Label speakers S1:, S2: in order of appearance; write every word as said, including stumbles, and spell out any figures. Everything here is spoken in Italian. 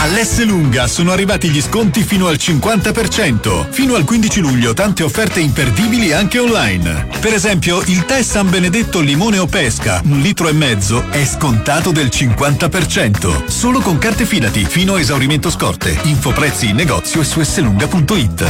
S1: All'Esselunga sono arrivati gli sconti fino al cinquanta per cento. Fino al quindici luglio tante offerte imperdibili anche online. Per esempio, il tè San Benedetto limone o pesca, un litro e mezzo, è scontato del cinquanta per cento. Solo con carte Fidati, fino a esaurimento scorte. Info prezzi in negozio e su esselunga punto it.